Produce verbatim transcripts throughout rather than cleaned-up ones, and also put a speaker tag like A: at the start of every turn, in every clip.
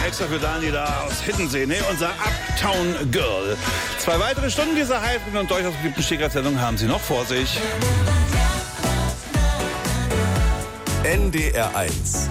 A: extra für Dani da aus Hiddensee, ne? Unser Uptown Girl. Zwei weitere Stunden dieser heiteren und durchaus beliebten Stegreifsendung haben Sie noch vor sich.
B: N D R eins.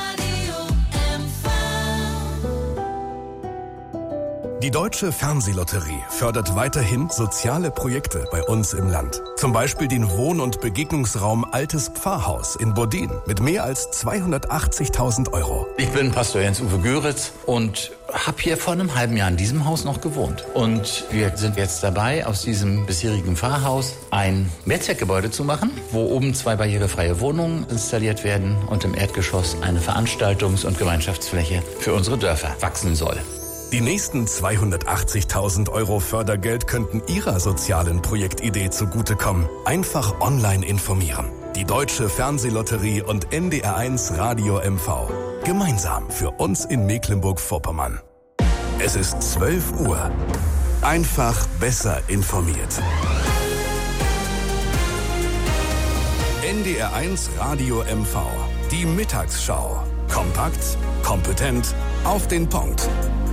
B: Die Deutsche Fernsehlotterie fördert weiterhin soziale Projekte bei uns im Land. Zum Beispiel den Wohn- und Begegnungsraum Altes Pfarrhaus in Bodin mit mehr als zweihundertachtzigtausend Euro.
C: Ich bin Pastor Jens-Uwe Göritz und habe hier vor einem halben Jahr in diesem Haus noch gewohnt. Und wir sind jetzt dabei, aus diesem bisherigen Pfarrhaus ein Mehrzweckgebäude zu machen, wo oben zwei barrierefreie Wohnungen installiert werden und im Erdgeschoss eine Veranstaltungs- und Gemeinschaftsfläche für unsere Dörfer wachsen soll.
B: Die nächsten zweihundertachtzigtausend Euro Fördergeld könnten Ihrer sozialen Projektidee zugutekommen. Einfach online informieren. Die Deutsche Fernsehlotterie und N D R eins Radio M V. Gemeinsam für uns in Mecklenburg-Vorpommern. Es ist zwölf Uhr. Einfach besser informiert. N D R eins Radio M V. Die Mittagsschau. Kompakt, kompetent, auf den Punkt.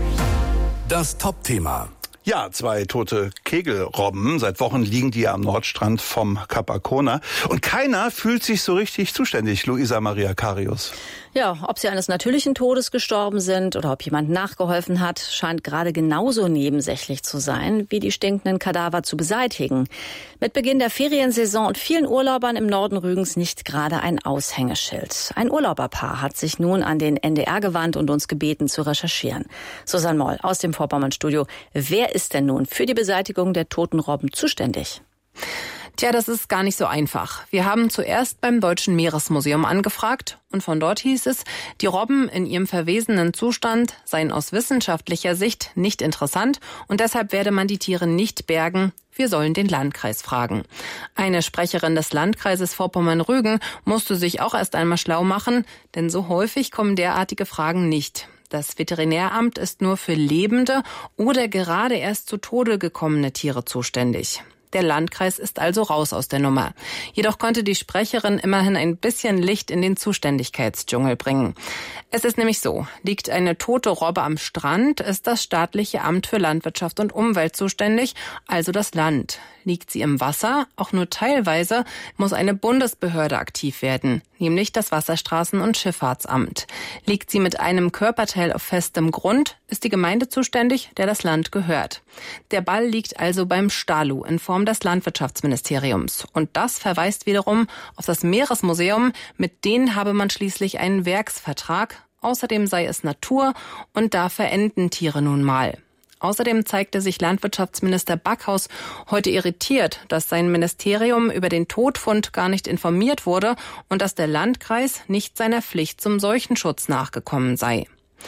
B: Das Top-Thema.
A: Ja, zwei tote Kegelrobben. Seit Wochen liegen die am Nordstrand vom Kap Arkona. Und keiner fühlt sich so richtig zuständig, Luisa Maria Karius.
D: Ja, ob sie eines natürlichen Todes gestorben sind oder ob jemand nachgeholfen hat, scheint gerade genauso nebensächlich zu sein, wie die stinkenden Kadaver zu beseitigen. Mit Beginn der Feriensaison und vielen Urlaubern im Norden Rügens nicht gerade ein Aushängeschild. Ein Urlauberpaar hat sich nun an den N D R gewandt und uns gebeten zu recherchieren. Susanne Moll aus dem Vorpommern-Studio. Wer ist denn nun für die Beseitigung der toten Robben zuständig?
E: Tja, das ist gar nicht so einfach. Wir haben zuerst beim Deutschen Meeresmuseum angefragt und von dort hieß es, die Robben in ihrem verwesenen Zustand seien aus wissenschaftlicher Sicht nicht interessant und deshalb werde man die Tiere nicht bergen. Wir sollen den Landkreis fragen. Eine Sprecherin des Landkreises Vorpommern-Rügen musste sich auch erst einmal schlau machen, denn so häufig kommen derartige Fragen nicht. Das Veterinäramt ist nur für lebende oder gerade erst zu Tode gekommene Tiere zuständig. Der Landkreis ist also raus aus der Nummer. Jedoch konnte die Sprecherin immerhin ein bisschen Licht in den Zuständigkeitsdschungel bringen. Es ist nämlich so, liegt eine tote Robbe am Strand, ist das staatliche Amt für Landwirtschaft und Umwelt zuständig, also das Land. Liegt sie im Wasser, auch nur teilweise, muss eine Bundesbehörde aktiv werden, nämlich das Wasserstraßen- und Schifffahrtsamt. Liegt sie mit einem Körperteil auf festem Grund, ist die Gemeinde zuständig, der das Land gehört. Der Ball liegt also beim Stalu in Form des Landwirtschaftsministeriums. Und das verweist wiederum auf das Meeresmuseum, mit denen habe man schließlich einen Werksvertrag. Außerdem sei es Natur und da verenden Tiere nun mal. Außerdem zeigte sich Landwirtschaftsminister Backhaus heute irritiert, dass sein Ministerium über den Todfund gar nicht informiert wurde und dass der Landkreis nicht seiner Pflicht zum Seuchenschutz nachgekommen sei.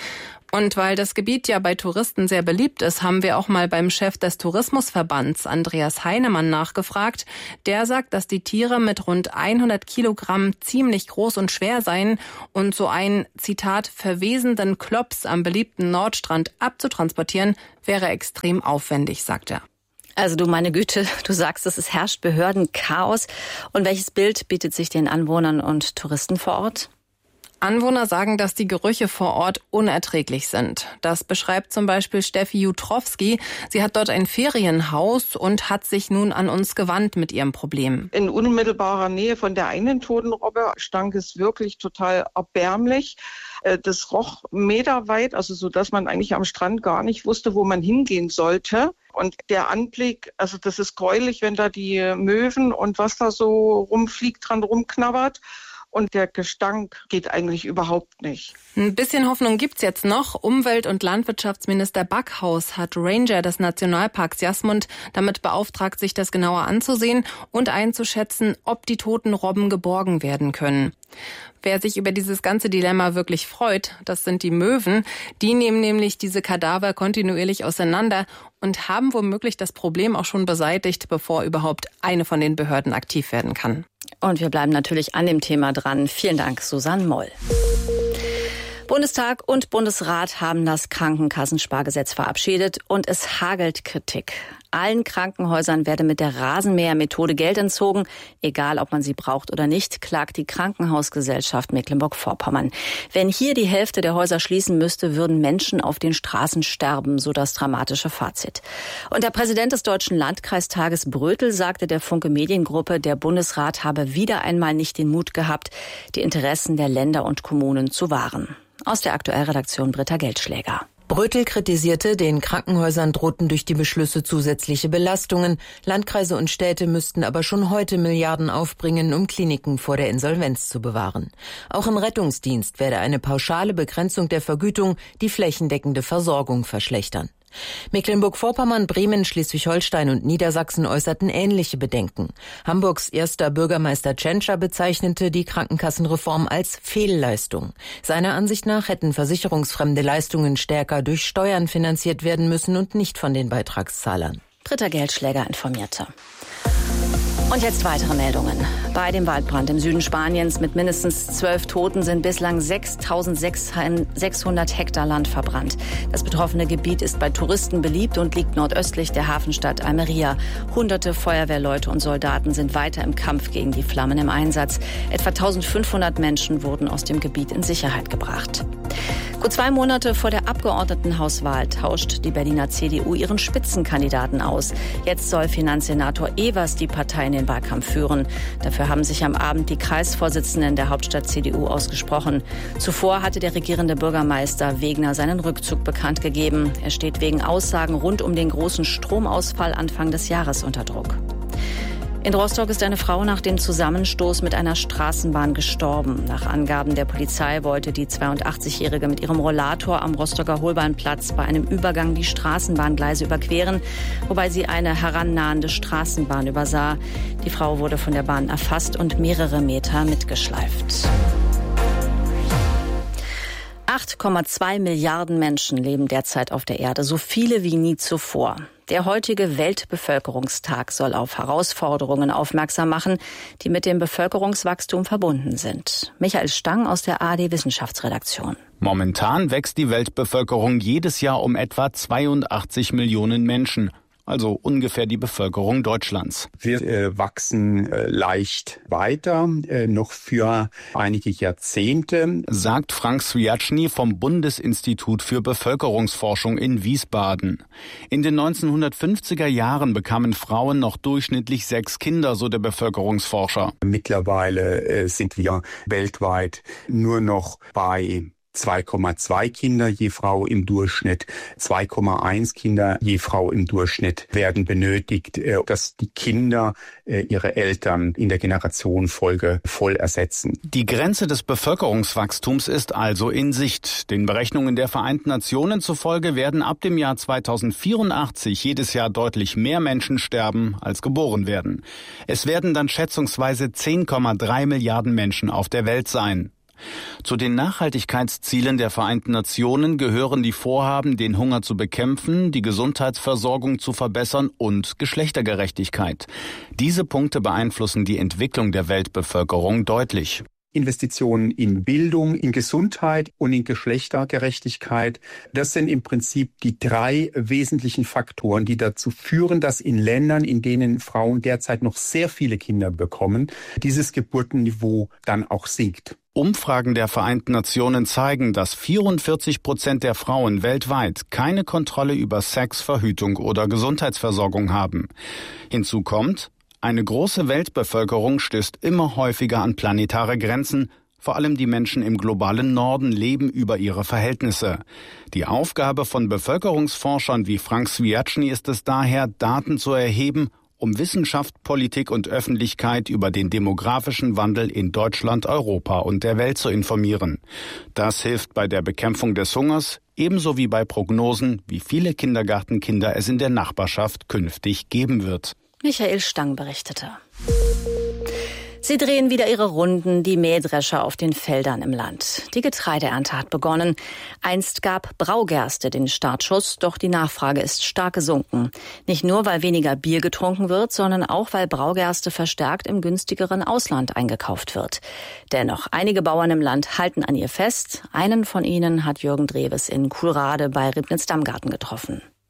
E: Und weil das Gebiet ja bei Touristen sehr beliebt ist, haben wir auch mal beim Chef des Tourismusverbands, Andreas Heinemann, nachgefragt. Der sagt, dass die Tiere mit rund hundert Kilogramm ziemlich groß und schwer seien und so einen, Zitat, verwesenden Klops am beliebten Nordstrand abzutransportieren, wäre extrem aufwendig, sagt er.
D: Also du meine Güte, du sagst, es herrscht Behördenchaos. Und welches Bild bietet sich den Anwohnern und Touristen vor Ort?
E: Anwohner sagen, dass die Gerüche vor Ort unerträglich sind. Das beschreibt zum Beispiel Steffi Jutrowski. Sie hat dort ein Ferienhaus und hat sich nun an uns gewandt mit ihrem Problem.
F: In unmittelbarer Nähe von der einen toten Robbe stank es wirklich total erbärmlich. Das roch meterweit, also so, dass man eigentlich am Strand gar nicht wusste, wo man hingehen sollte. Und der Anblick, also das ist gräulich, wenn da die Möwen und was da so rumfliegt, dran rumknabbert. Und der Gestank geht eigentlich überhaupt nicht.
E: Ein bisschen Hoffnung gibt's jetzt noch. Umwelt- und Landwirtschaftsminister Backhaus hat Ranger des Nationalparks Jasmund damit beauftragt, sich das genauer anzusehen und einzuschätzen, ob die toten Robben geborgen werden können. Wer sich über dieses ganze Dilemma wirklich freut, das sind die Möwen. Die nehmen nämlich diese Kadaver kontinuierlich auseinander und haben womöglich das Problem auch schon beseitigt, bevor überhaupt eine von den Behörden aktiv werden kann.
D: Und wir bleiben natürlich an dem Thema dran. Vielen Dank, Susanne Moll. Bundestag und Bundesrat haben das Krankenkassenspargesetz verabschiedet und es hagelt Kritik. allen Krankenhäusern werde mit der Rasenmähermethode Geld entzogen, egal ob man sie braucht oder nicht, klagt die Krankenhausgesellschaft Mecklenburg-Vorpommern. Wenn hier die Hälfte der Häuser schließen müsste, würden Menschen auf den Straßen sterben, so das dramatische Fazit. Und der Präsident des Deutschen Landkreistages Brötel sagte der Funke Mediengruppe, der Bundesrat habe wieder einmal nicht den Mut gehabt, die Interessen der Länder und Kommunen zu wahren. Aus der Aktuellredaktion Britta Geldschläger.
G: Brötel kritisierte, den Krankenhäusern drohten durch die Beschlüsse zusätzliche Belastungen. Landkreise und Städte müssten aber schon heute Milliarden aufbringen, um Kliniken vor der Insolvenz zu bewahren. Auch im Rettungsdienst werde eine pauschale Begrenzung der Vergütung die flächendeckende Versorgung verschlechtern. Mecklenburg-Vorpommern, Bremen, Schleswig-Holstein und Niedersachsen äußerten ähnliche Bedenken. Hamburgs erster Bürgermeister Tschentscher bezeichnete die Krankenkassenreform als Fehlleistung. Seiner Ansicht nach hätten versicherungsfremde Leistungen stärker durch Steuern finanziert werden müssen und nicht von den Beitragszahlern.
D: Britta Geldschläger informierte. Und jetzt weitere Meldungen. Bei dem Waldbrand im Süden Spaniens mit mindestens zwölf Toten sind bislang sechstausendsechshundert Hektar Land verbrannt. Das betroffene Gebiet ist bei Touristen beliebt und liegt nordöstlich der Hafenstadt Almería. Hunderte Feuerwehrleute und Soldaten sind weiter im Kampf gegen die Flammen im Einsatz. Etwa eintausendfünfhundert Menschen wurden aus dem Gebiet in Sicherheit gebracht. Gut zwei Monate vor der Abgeordnetenhauswahl tauscht die Berliner C D U ihren Spitzenkandidaten aus. Jetzt soll Finanzsenator Evers die Partei in den Wahlkampf führen. Dafür haben sich am Abend die Kreisvorsitzenden der Hauptstadt C D U ausgesprochen. Zuvor hatte der regierende Bürgermeister Wegner seinen Rückzug bekannt gegeben. Er steht wegen Aussagen rund um den großen Stromausfall Anfang des Jahres unter Druck. In Rostock ist eine Frau nach dem Zusammenstoß mit einer Straßenbahn gestorben. Nach Angaben der Polizei wollte die zweiundachtzigjährige mit ihrem Rollator am Rostocker Holbahnplatz bei einem Übergang die Straßenbahngleise überqueren, wobei sie eine herannahende Straßenbahn übersah. Die Frau wurde von der Bahn erfasst und mehrere Meter mitgeschleift. acht Komma zwei Milliarden Menschen leben derzeit auf der Erde, so viele wie nie zuvor. Der heutige Weltbevölkerungstag soll auf Herausforderungen aufmerksam machen, die mit dem Bevölkerungswachstum verbunden sind. Michael Stang aus der A R D-Wissenschaftsredaktion.
H: Momentan wächst die Weltbevölkerung jedes Jahr um etwa zweiundachtzig Millionen Menschen. Also ungefähr die Bevölkerung Deutschlands.
I: Wir äh, wachsen äh, leicht weiter, äh, noch für einige Jahrzehnte,
H: sagt Frank Swiatschny vom Bundesinstitut für Bevölkerungsforschung in Wiesbaden. In den neunzehnhundertfünfziger Jahren bekamen Frauen noch durchschnittlich sechs Kinder, so der Bevölkerungsforscher.
I: Mittlerweile äh, sind wir weltweit nur noch bei zwei Komma zwei Kinder je Frau im Durchschnitt, zwei Komma eins Kinder je Frau im Durchschnitt werden benötigt, dass die Kinder ihre Eltern in der Generationenfolge voll ersetzen.
H: Die Grenze des Bevölkerungswachstums ist also in Sicht. Den Berechnungen der Vereinten Nationen zufolge werden ab dem Jahr zweitausendvierundachtzig jedes Jahr deutlich mehr Menschen sterben, als geboren werden. Es werden dann schätzungsweise zehn Komma drei Milliarden Menschen auf der Welt sein. Zu den Nachhaltigkeitszielen der Vereinten Nationen gehören die Vorhaben, den Hunger zu bekämpfen, die Gesundheitsversorgung zu verbessern und Geschlechtergerechtigkeit. Diese Punkte beeinflussen die Entwicklung der Weltbevölkerung deutlich.
I: Investitionen in Bildung, in Gesundheit und in Geschlechtergerechtigkeit. Das sind im Prinzip die drei wesentlichen Faktoren, die dazu führen, dass in Ländern, in denen Frauen derzeit noch sehr viele Kinder bekommen, dieses Geburtenniveau dann auch sinkt.
H: Umfragen der Vereinten Nationen zeigen, dass vierundvierzig Prozent der Frauen weltweit keine Kontrolle über Sex, Verhütung oder Gesundheitsversorgung haben. Hinzu kommt, eine große Weltbevölkerung stößt immer häufiger an planetare Grenzen. Vor allem die Menschen im globalen Norden leben über ihre Verhältnisse. Die Aufgabe von Bevölkerungsforschern wie Frank Swiatschny ist es daher, Daten zu erheben, um Wissenschaft, Politik und Öffentlichkeit über den demografischen Wandel in Deutschland, Europa und der Welt zu informieren. Das hilft bei der Bekämpfung des Hungers, ebenso wie bei Prognosen, wie viele Kindergartenkinder es in der Nachbarschaft künftig geben wird.
D: Michael Stang berichtete. Sie drehen wieder ihre Runden, die Mähdrescher auf den Feldern im Land. Die Getreideernte hat begonnen. Einst gab Braugerste den Startschuss, doch die Nachfrage ist stark gesunken. Nicht nur, weil weniger Bier getrunken wird, sondern auch, weil Braugerste verstärkt im günstigeren Ausland eingekauft wird. Dennoch, einige Bauern im Land halten an ihr fest. Einen von ihnen hat Jürgen Dreves in Kuhlrade bei Ribnitz-Damgarten getroffen.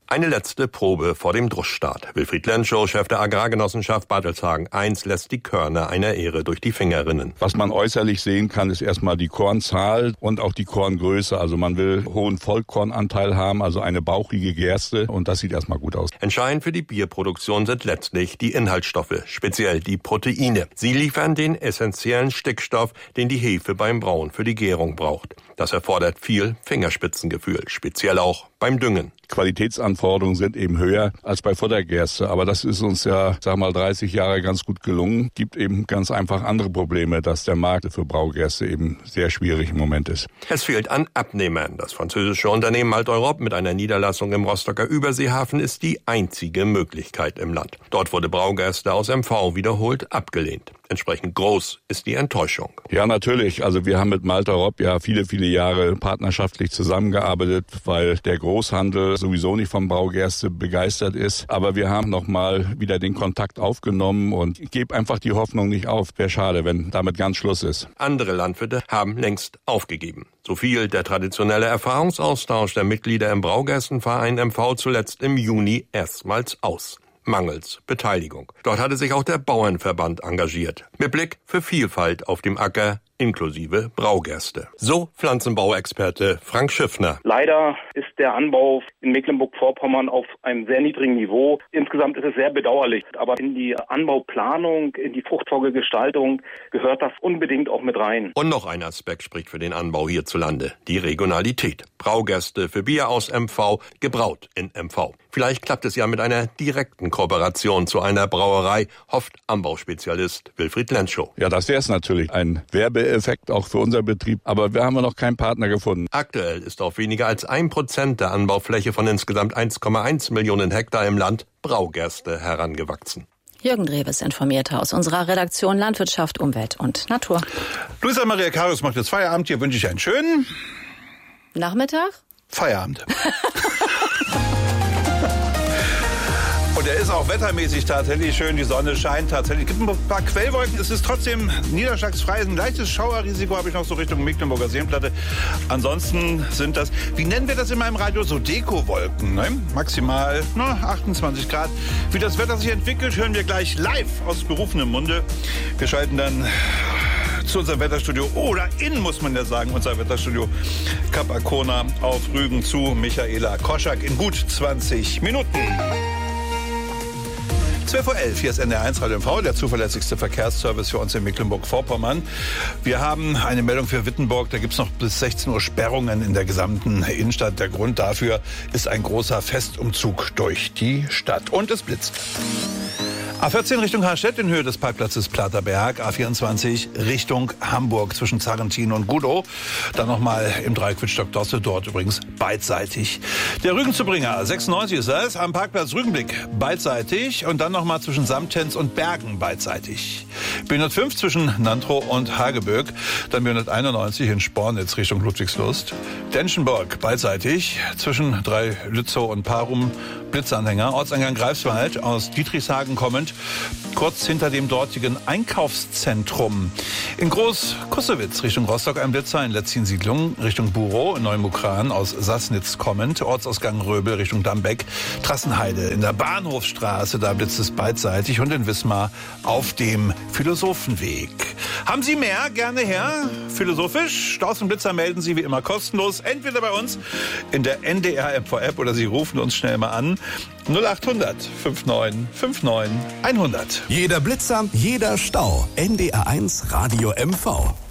J: Eine letzte Probe vor dem Drussstart. Wilfried Lenschow, Chef der Agrargenossenschaft Bartelshagen eins, lässt die Körner einer Ähre durch die Finger rinnen.
K: Was man äußerlich sehen kann, ist erstmal die Kornzahl und auch die Korngröße. Also man will hohen Vollkornanteil haben, also eine bauchige Gerste, und das sieht erstmal gut aus.
J: Entscheidend für die Bierproduktion sind letztlich die Inhaltsstoffe, speziell die Proteine. Sie liefern den essentiellen Stickstoff, den die Hefe beim Brauen für die Gärung braucht. Das erfordert viel Fingerspitzengefühl, speziell auch beim Düngen.
K: Qualitätsanforderungen sind eben höher als bei Futtergerste, aber das ist uns ja, sag mal, dreißig Jahre ganz gut gelungen. Gibt eben ganz einfach andere Probleme, dass der Markt für Braugerste eben sehr schwierig im Moment ist.
J: Es fehlt an Abnehmern. Das französische Unternehmen Malt-Europe mit einer Niederlassung im Rostocker Überseehafen ist die einzige Möglichkeit im Land. Dort wurde Braugerste aus M V wiederholt abgelehnt. Entsprechend groß ist die Enttäuschung.
K: Ja, natürlich. Also wir haben mit Malt-Europe ja viele, viele Jahre partnerschaftlich zusammengearbeitet, weil der Großhandel sowieso nicht vom Braugerste begeistert ist. Aber wir haben nochmal wieder den Kontakt aufgenommen und ich gebe einfach die Hoffnung nicht auf. Wäre schade, wenn damit ganz Schluss ist.
J: Andere Landwirte haben längst aufgegeben. So fiel der traditionelle Erfahrungsaustausch der Mitglieder im Braugerstenverein M V zuletzt im Juni erstmals aus. Mangels Beteiligung. Dort hatte sich auch der Bauernverband engagiert. Mit Blick für Vielfalt auf dem Acker, inklusive Braugerste. So Pflanzenbauexperte Frank Schiffner.
L: Leider ist der Anbau in Mecklenburg-Vorpommern auf einem sehr niedrigen Niveau. Insgesamt ist es sehr bedauerlich. Aber in die Anbauplanung, in die Fruchtfolgegestaltung gehört das unbedingt auch mit rein.
J: Und noch ein Aspekt spricht für den Anbau hierzulande. Die Regionalität. Braugerste für Bier aus M V, gebraut in M V. Vielleicht klappt es ja mit einer direkten Kooperation zu einer Brauerei, hofft Anbauspezialist Wilfried Lenschow.
K: Ja, das wäre es natürlich. Ein Werbeeffekt auch für unser Betrieb. Aber wir haben noch keinen Partner gefunden.
J: Aktuell ist auf weniger als ein Prozent der Anbaufläche von insgesamt eins Komma eins Millionen Hektar im Land Braugerste herangewachsen.
D: Jürgen Dreves informierte aus unserer Redaktion Landwirtschaft, Umwelt und Natur.
A: Luisa Maria Karius macht jetzt Feierabend. Hier wünsche ich einen schönen
D: Nachmittag.
A: Feierabend. Und er ist auch wettermäßig tatsächlich schön. Die Sonne scheint tatsächlich. Es gibt ein paar Quellwolken. Es ist trotzdem niederschlagsfrei. Ein leichtes Schauerrisiko habe ich noch so Richtung Mecklenburger Seenplatte. Ansonsten sind das, wie nennen wir das in meinem Radio, so Dekowolken. Ne? Maximal na, achtundzwanzig Grad. Wie das Wetter sich entwickelt, hören wir gleich live aus berufenem Munde. Wir schalten dann zu unserem Wetterstudio, oder in, muss man ja sagen, unser Wetterstudio Kap Arkona auf Rügen zu Michaela Koschak in gut zwanzig Minuten. zwölf Uhr elf, hier ist N D R eins Radio M V, der zuverlässigste Verkehrsservice für uns in Mecklenburg-Vorpommern. Wir haben eine Meldung für Wittenburg, da gibt es noch bis sechzehn Uhr Sperrungen in der gesamten Innenstadt. Der Grund dafür ist ein großer Festumzug durch die Stadt. Und es blitzt. A vierzehn Richtung Harstedt in Höhe des Parkplatzes Platerberg, A vierundzwanzig Richtung Hamburg zwischen Zarrentin und Gudow. Dann nochmal im Dreieck Wittstock-Dosse, dort übrigens beidseitig. Der Rügenzubringer, sechsundneunzig ist das, am Parkplatz Rügenblick beidseitig und dann nochmal zwischen Samtens und Bergen beidseitig. B hundertfünf zwischen Nantrow und Hageböck, dann B hunderteinundneunzig in Spornitz Richtung Ludwigslust. Denschenburg beidseitig zwischen drei Lützow und Parum, Blitzanhänger. Ortseingang Greifswald aus Dietrichshagen kommend, kurz hinter dem dortigen Einkaufszentrum. In Groß-Kussewitz Richtung Rostock ein Blitzer, in Letzin-Siedlung Richtung Burow, in Neumukran aus Sassnitz kommend, Ortsausgang Röbel Richtung Dambeck, Trassenheide in der Bahnhofstraße, da blitzt es beidseitig, und in Wismar auf dem Philosophenweg. Haben Sie mehr? Gerne her. Philosophisch. Staus und Blitzer melden Sie wie immer kostenlos, entweder bei uns in der N D R M V-App oder Sie rufen uns schnell mal an. null achthundert neunundfünfzig neunundfünfzig hundert.
B: Jeder Blitzer, jeder Stau. N D R eins Radio M V.